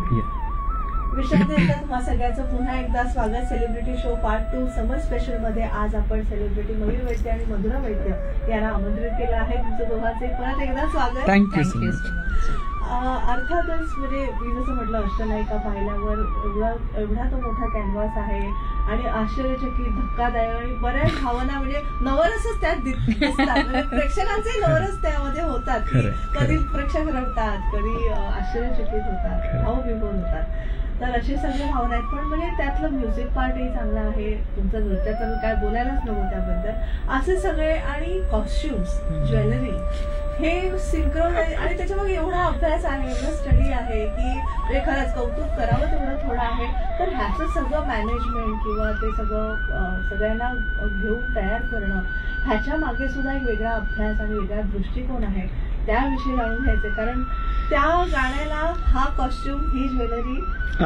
विशाल तुम्हा सगळ्यांचं पुन्हा एकदा स्वागत सेलिब्रिटी शो पार्ट 2 समर स्पेशल मध्ये. आज आपण सेलिब्रिटी मयूर वैद्य आणि मधुरा वैद्य यांना आमंत्रित केलं आहे. तुमचं दोघांचे परत एकदा स्वागत. थँक्यू. अर्थातच म्हणजे मी जसं म्हटलं अष्टनायिका पाहिल्यावर एवढा तो मोठा कॅनव्हास आहे आणि आश्चर्यचकित धक्कादायक आणि बऱ्याच भावना म्हणजे नवरसच त्यात दिसतात. म्हणजे प्रेक्षकांचे नवरस त्यामध्ये होतात. कधी प्रेक्षक रडतात, कधी आश्चर्यचकित होतात, भावविभोर होतात. तर असे सगळे भावना आहेत. पण म्हणजे त्यातलं म्युझिक पार्टही चांगलं आहे. तुमचं नृत्याचं मी काय बोलायलाच नको त्याबद्दल. असे सगळे आणि कॉस्ट्युम्स, ज्वेलरी हे सिंक्रोनाइज आणि त्याच्यामध्ये एवढा अभ्यास आहे, एवढं स्टडी आहे की हे खरंच कौतुक करावं तेवढं थोडं आहे. तर ह्याचं सगळं मॅनेजमेंट किंवा ते सगळं सगळ्यांना घेऊन तयार करणं, ह्याच्या मागे सुद्धा एक वेगळा अभ्यास आणि वेगळा दृष्टिकोन आहे. त्याविषयी जाणून घ्यायचे, कारण त्या गाण्याला हा कॉस्ट्युम, ही ज्वेलरी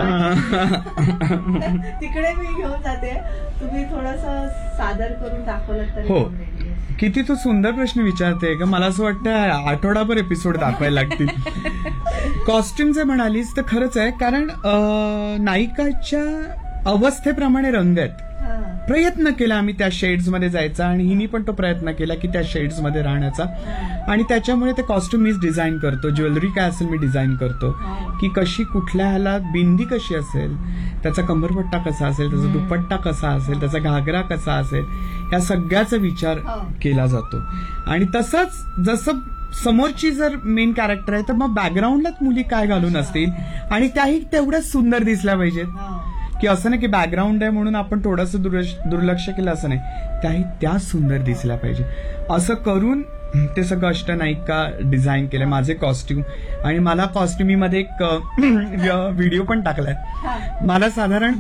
तिकडे मी घेऊन जाते. तुम्ही थोडस सादर करून दाखवलं तर. हो, किती तू सुंदर प्रश्न विचारते का. मला असं वाटतं आठवडाभर एपिसोड दाखवायला लागतील. कॉस्ट्युम जे म्हणालीस तर खरंच आहे, कारण नायिकाच्या अवस्थेप्रमाणे रंग आहेत. प्रयत्न केला आम्ही त्या शेड्स मध्ये जायचा आणि हिनी पण तो प्रयत्न केला की त्या शेड्स मध्ये राहण्याचा. आणि त्याच्यामुळे ते कॉस्ट्युम मीच डिझाईन करतो. ज्वेलरी काय असेल मी डिझाईन करतो की कशी, कुठल्या ह्याला बिंदी कशी असेल, त्याचा कंबरपट्टा कसा असेल, त्याचा दुपट्टा कसा असेल, त्याचा घागरा कसा असेल, या सगळ्याचा विचार केला जातो. आणि तसंच जसं समोरची जर मेन कॅरेक्टर आहे तर मग बॅकग्राऊंडलाच मुली काय घालून असतील आणि त्याही तेवढ्याच सुंदर दिसल्या पाहिजेत. की असं नाही की बॅकग्राऊंड आहे म्हणून आपण थोडंसं दुर्लक्ष केलं, असं नाही, त्याही त्या सुंदर दिसल्या पाहिजे. असं करून ते सगळं अष्टनायिका डिझाईन केलंय, माझे कॉस्ट्युम. आणि मला कॉस्ट्युमीमध्ये एक व्हिडिओ पण टाकलाय. मला साधारण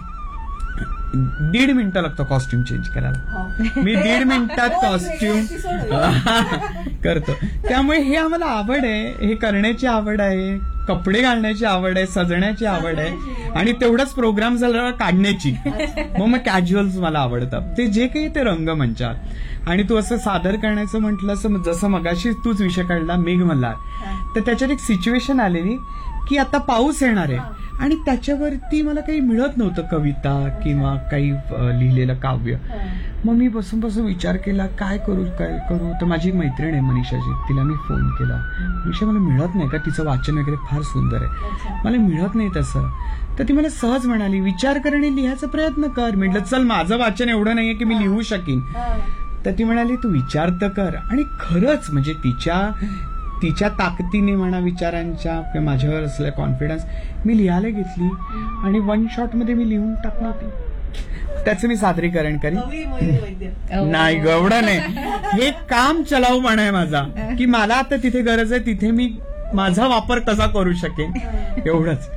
1.5 मिनिटं लागतो कॉस्ट्युम चेंज करायला. मी 1.5 मिनिटात कॉस्ट्युम करतो. त्यामुळे हे आम्हाला आवड आहे, हे करण्याची आवड आहे, कपडे घालण्याची आवड आहे, सजण्याची आवड आहे आणि तेवढाच प्रोग्राम झाला काढण्याची. मग कॅज्युअल्स मला आवडतात. ते जे काही ते रंगमंचात. आणि तू असं सादर करण्याचं म्हटलं, जसं मगाशी तूच विषय काढला मेघमल्हार, तर त्याच्यात एक सिच्युएशन आलेली की आता पाऊस येणार आहे आणि त्याच्यावरती मला काही मिळत नव्हतं, कविता किंवा काही लिहिलेलं काव्य. मग मी बसून विचार केला काय करू. तर माझी एक मैत्रीण आहे मनीषाची, तिला मी फोन केला. मनीषा, मला मिळत नाही का, तिचं वाचन वगैरे फार सुंदर आहे, मला मिळत नाही तसं. तर ती मला सहज म्हणाली, विचार कर आणि लिहायचा प्रयत्न कर. म्हटलं चल, माझं वाचन एवढं नाहीये की मी लिहू शकीन. तर ती म्हणाली तू विचार तर कर. आणि खरंच म्हणजे तिच्या ताकदीने म्हणा, विचारांच्या किंवा माझ्यावर असलेला कॉन्फिडन्स, मी लिहायला घेतली आणि 1 शॉट मध्ये मी लिहून टाकलं होती. त्याचं मी सादरीकरण करीन. नाही गवडं नाही, हे काम चलावपणा आहे माझा की मला आता तिथे गरज आहे, तिथे मी माझा वापर कसा करू शकेन, एवढंच.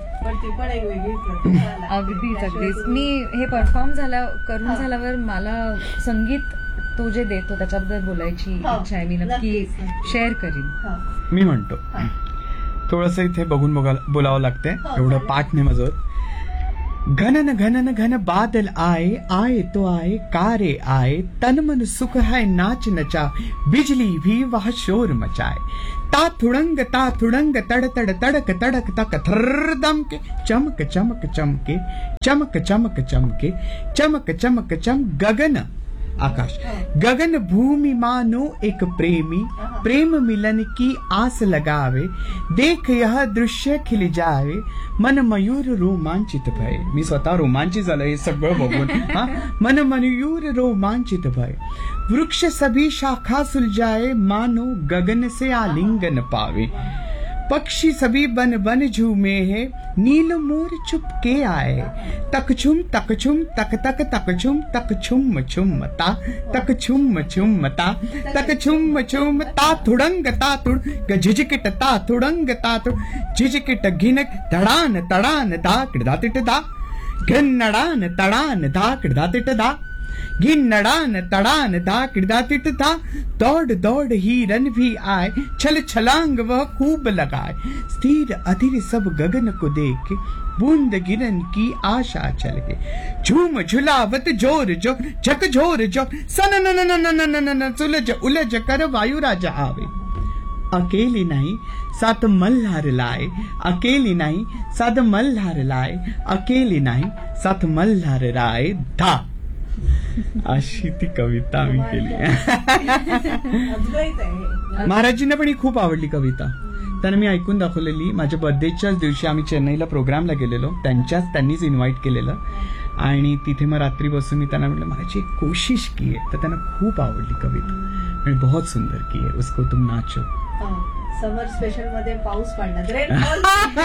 अगदीच. मी हे परफॉर्म करून झाल्यावर मला संगीत तो जे देतो त्याच्याबद्दल बोलायची इच्छा आहे. मी नक्की शेअर करीन. मी म्हणतो थोडस इथे बघून बोलावं लागतंय, एवढं पाठ नाही माझं. घनन घनन घन बादल आए, आए तो आए, कारे आए, तन मन सुख है नाच नचा, बिजली भी वह शोर मचाए, ता थुड़ंग तड़ तड़ तड़क तड़क तक थर्र दमके, चमक चमक चमके, चमक चमक चमके, चमक चमक चम गगन आकाश, गगन भूमि मानो एक प्रेमी, प्रेम मिलन की आस लगावे, देख यह दृश्य खिल जावे, मन मयूर रोमांचित भय. मी स्वतः रोमांचित झालं हे सगळं बघून. मन मयूर रोमांचित भय, वृक्ष सभी शाखा सुलझाए, मानो गगन से आलिंगन पावे, पक्षी सभी बन बन झूमे है, नील मोर चुपके आए, तकछुम तकछुम तक तक तकछुम तक छुम छुम ता, तक छुम छुम ता, तक छुम छुम ता थुड़ंग ता तुड़, झिझकिट ता थुड़ंग ता तुड़, झिझकिट घिनक तड़ान तड़ान दा किड़दा तिट दा, घिन्नड़ान तड़ान दा किड़दा तिट दा, घिन्नड़ान तड़ान दा किड़दा तिट दा, दौड़ दौड़ ही रन भी आए, छल छलांग वह खूब लगाए, स्थिर अधीर सब गगन को देखे, बूंद गिरन की आशा चल के, झूम झुलावत जोर जो झक झोर जो, सन न न न न न न न सुलझ उलझ कर वायु राजा आवे. अकेली नाही सात मल्हार लाय, अकेली नाही सात मल्हार लाय, अकेली नाही सात मल्हार राय धा. अशी ती कविता आम्ही केली. अद्वैत आहे. महाराजींना पण ही खूप आवडली कविता. त्यांना मी ऐकून दाखवलेली. माझ्या बर्थडेच्याच दिवशी आम्ही चेन्नईला प्रोग्रामला गेलेलो, त्यांनीच इन्व्हाइट केलेलं. आणि तिथे मग रात्री बसून मी त्यांना म्हटलं महाराज एक कोशिश की आहे. तर त्यांना खूप आवडली कविता आणि बहुत सुंदर की आहे, उसको तुम नाचो. समर स्पेशल मध्ये पाऊस पडणार, रेनफॉल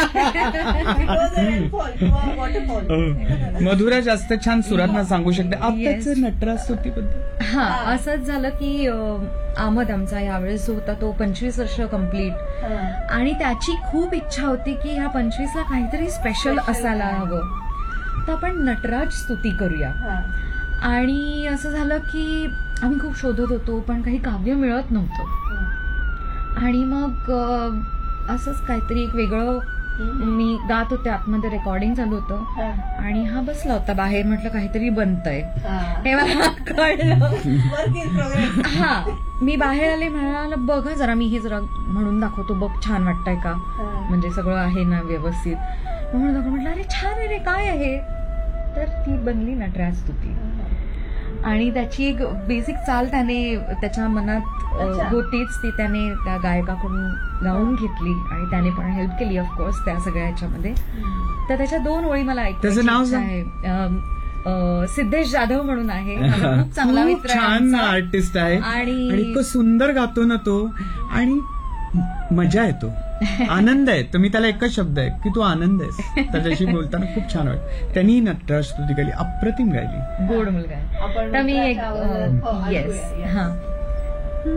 किंवा वॉटरफॉल. मधुरा जास्त छान सुरात सांगू शकते आताच Yes. नटराज स्तुतीबद्दल. हा असंच झालं की आमद आमचा यावेळेस जो होता तो 25 वर्ष कम्प्लीट, आणि त्याची खूप इच्छा होती की ह्या 25ला काहीतरी स्पेशल असायला हवं, तर आपण नटराज स्तुती करूया. आणि असं झालं की आम्ही खूप शोधत होतो पण काही काव्य मिळत नव्हतं. आणि मग असंच काहीतरी एक वेगळं मी गात होते, आतमध्ये रेकॉर्डिंग चालू होतं आणि हा बसला होता बाहेर. म्हटलं काहीतरी बनतंय हे मला कळलं. Work in progress. हा मी बाहेर आले, म्हणाला बघा जरा मी हे जरा म्हणून दाखवतो, बघ छान वाटतंय का, म्हणजे सगळं आहे ना व्यवस्थित. म्हणून दाखव, म्हटलं अरे छान आहे रे, काय आहे. तर ती बनली नटराज स्तुती. आणि त्याची एक बेसिक चाल त्याने त्याच्या मनात होतीच, ती त्याने त्या गायकाकडून गाऊन घेतली आणि त्याने पण हेल्प केली ऑफकोर्स त्या सगळ्या ह्याच्यामध्ये. तर त्याच्या 2 ओळी मला त्याचं नाव ऐकायची आहे. सिद्धेश जाधव म्हणून आहे, माझा खूप चांगला खूप मित्र आहे छान आमचा. आर्टिस्ट आहे आणि इतकं सुंदर गातो ना तो, आणि मजा येतो, आनंद आहे. तर मी त्याला एकच शब्द आहे की तू आनंद आहेस. त्याच्याशी बोलताना खूप छान वाटत. त्यांनी नटराज स्तुती गायली, अप्रतिम गायली. गोड मुलगा आहे. आपण तर मी एक नटराज आवडलं. हो, येस ऐकूया. हा